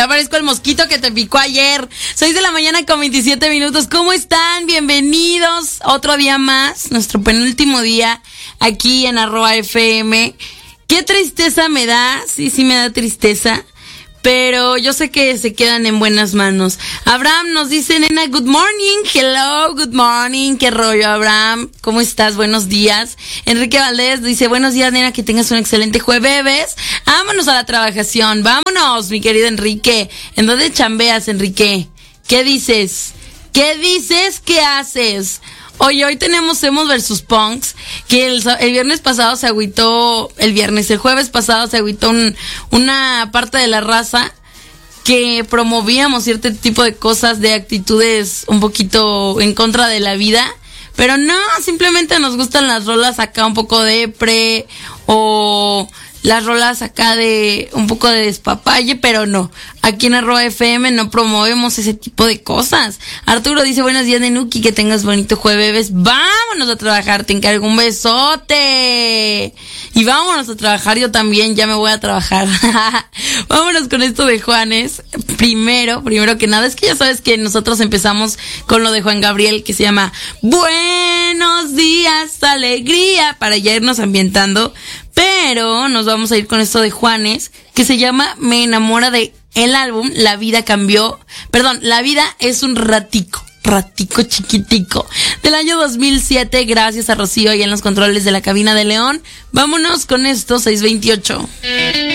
Ya parezco el mosquito que te picó ayer. 6:27 a.m. ¿Cómo están? Bienvenidos. Otro día más. Nuestro penúltimo día aquí en @FM. Qué tristeza me da. Sí me da tristeza. Pero yo sé que se quedan en buenas manos. Abraham nos dice, nena, good morning. Hello, good morning. ¿Qué rollo, Abraham? ¿Cómo estás? Buenos días. Enrique Valdés dice, buenos días, nena, que tengas un excelente jueves. Vámonos a la trabajación. Vámonos, mi querido Enrique. ¿En dónde chambeas, Enrique? ¿Qué dices? ¿Qué dices? ¿Qué haces? Oye, hoy tenemos Emos versus Punks, que el viernes pasado se agüitó, el jueves pasado se agüitó una parte de la raza que promovíamos cierto tipo de cosas, de actitudes un poquito en contra de la vida, pero no, simplemente nos gustan las rolas acá un poco depre, o las rolas acá de un poco de despapalle, pero no. Aquí en @FM no promovemos ese tipo de cosas. Arturo dice, buenos días, Nenuki, que tengas bonito jueves. Vámonos a trabajar, te encargo un besote. Y vámonos a trabajar, yo también, ya me voy a trabajar. Vámonos con esto de Juanes. Primero que nada, es que ya sabes que nosotros empezamos con lo de Juan Gabriel, que se llama Buenos días, alegría, para ya irnos ambientando. Pero nos vamos a ir con esto de Juanes, que se llama Me enamora de el álbum La vida cambió. Perdón, La vida es un ratico chiquitico, del año 2007. Gracias a Rocío y en los controles de la cabina de León. Vámonos con esto, 6:28.